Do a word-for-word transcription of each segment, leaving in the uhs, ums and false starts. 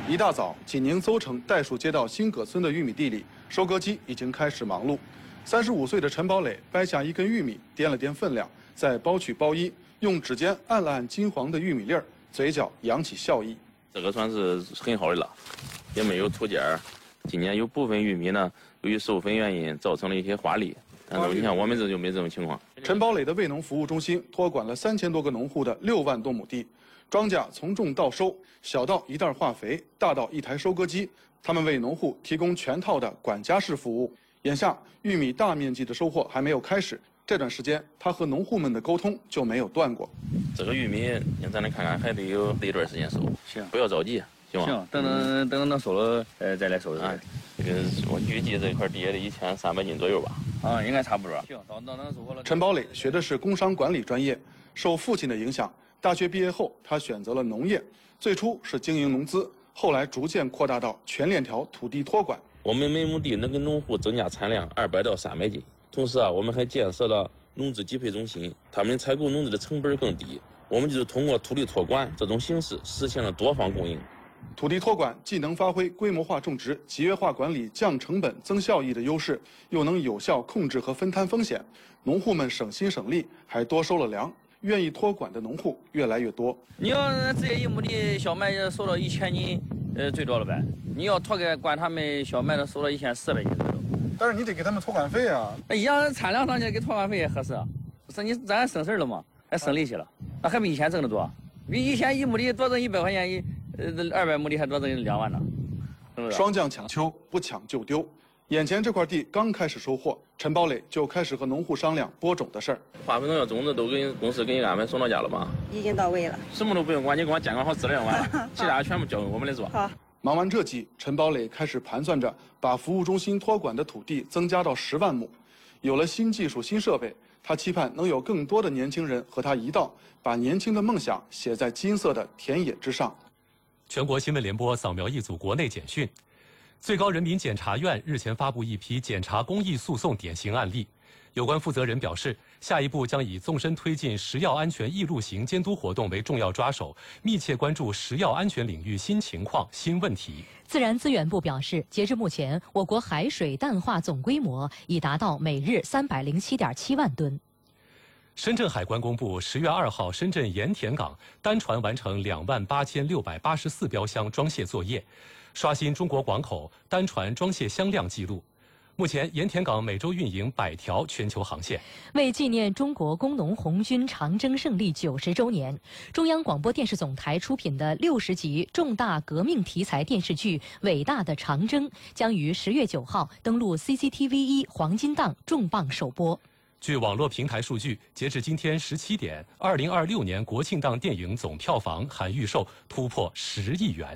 一大早，济宁邹城代数街道新葛村的玉米地里，收割机已经开始忙碌。三十五岁的陈宝磊掰下一根玉米，掂了掂分量，再剥去包衣，用指尖按了按金黄的玉米粒儿，嘴角扬起笑意。 这个算是很好的了，也没有土尖儿。今年有部分玉米呢，由于授粉原因造成了一些花粒，但是你看我们这就没这种情况。 陈宝磊的卫农服务中心托管了三千多个农户的六万多亩地。 庄稼从种到收，小到一袋化肥，大到一台收割机，他们为农户提供全套的管家式服务。眼下玉米大面积的收获还没有开始，这段时间他和农户们的沟通就没有断过。 这个玉米，咱来看看，还得有得一段时间收， 行， 不要着急，行吗？ 行，等等等等收了，呃，再来收拾。啊， 这个我预计这块地也得一千三百斤左右吧。 啊，应该差不多。行，到到能收获了。 陈宝磊学的是工商管理专业，受父亲的影响。 大学毕业后，他选择了农业，最初是经营农资，后来逐渐扩大到全链条土地托管。 我们每亩地能给农户增加产量二百到三百斤。同时啊，我们还建设了农资集配中心，他们采购农资的成本更低。我们就是通过土地托管这种形式，实现了多方供应。 土地托管既能发挥规模化种植、集约化管理、降成本、增效益的优势，又能有效控制和分摊风险，农户们省心省力，还多收了粮。 愿意托管的农户越来越多。 你要直接一亩地小麦收到一千斤，呃，最多了呗。你要托给管他们小麦的，收到一千四百斤左右。 但是你得给他们托管费啊。 那一样产量上去给托管费也合适啊。是你咱省事儿了嘛，还省力气了，那还比以前挣得多。比以前一亩地多挣一百块钱，一呃二百亩地还多挣两万呢。 霜降抢秋，不抢就丢。 眼前这块地刚开始收获，陈宝磊就开始和农户商量播种的事儿。 化肥农药种子都给公司给你安排送到家了吗？ 已经到位了， 什么都不用管，你给我监管好质量完了，其他全部交给我们来做。 好。 忙完这季，陈宝磊开始盘算着把服务中心托管的土地增加到十万亩。有了新技术、新设备，他期盼能有更多的年轻人和他一道，把年轻的梦想写在金色的田野之上。 全国新闻联播扫描一组国内简讯。 最高人民检察院日前发布一批检察公益诉讼典型案例，有关负责人表示，下一步将以纵深推进食药安全易路行监督活动为重要抓手，密切关注食药安全领域新情况、新问题。 自然资源部表示，截至目前，我国海水淡化总规模已达到每日三百零七点七万吨。 深圳海关公布，十月二号，深圳盐田港单船完成两万八千六百八十四标箱装卸作业，刷新中国广口单船装卸箱量纪录。目前，盐田港每周运营百条全球航线。 为纪念中国工农红军长征胜利九十周年，中央广播电视总台出品的六十集重大革命题材电视剧《伟大的长征》将于十月九号登陆 C C T V 一黄金档重磅首播。 据网络平台数据，截至今天十七点，二零二六年国庆档电影总票房含预售突破十亿元。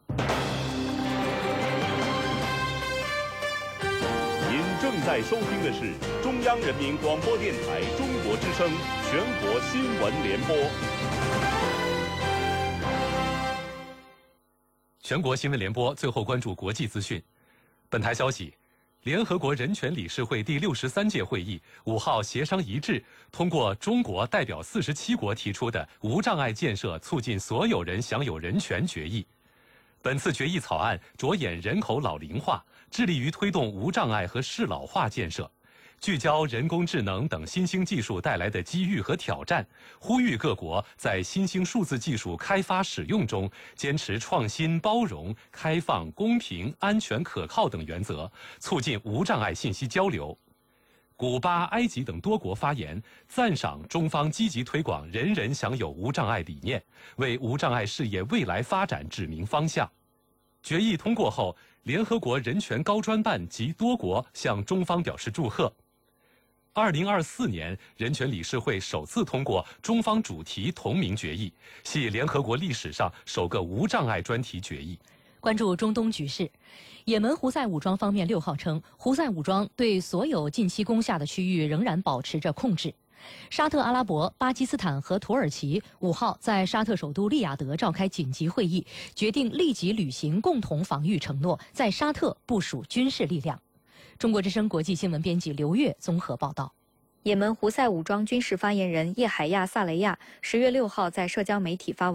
您正在收听的是中央人民广播电台中国之声全国新闻联播。 全国新闻联播最后关注国际资讯。本台消息。 联合国人权理事会第六十三届会议五号协商一致，通过中国代表四十七国提出的无障碍建设促进所有人享有人权决议。本次决议草案着眼人口老龄化，致力于推动无障碍和适老化建设，聚焦人工智能等新兴技术带来的机遇和挑战，呼吁各国在新兴数字技术开发使用中坚持创新、包容、开放、公平、安全、可靠等原则，促进无障碍信息交流。古巴、埃及等多国发言，赞赏中方积极推广人人享有无障碍理念，为无障碍事业未来发展指明方向。决议通过后，联合国人权高专办及多国向中方表示祝贺。 二零二四年，人权理事会首次通过中方主题同名决议，系联合国历史上首个无障碍专题决议。 关注中东局势，也门胡塞武装方面六号称，胡塞武装对所有近期攻下的区域仍然保持着控制。沙特阿拉伯、巴基斯坦和土耳其五号在沙特首都利雅得召开紧急会议，决定立即履行共同防御承诺，在沙特部署军事力量。中国之声国际新闻编辑刘月综合报道。 也门胡塞武装军事发言人叶海亚·萨雷亚十月六号在社交媒体发文。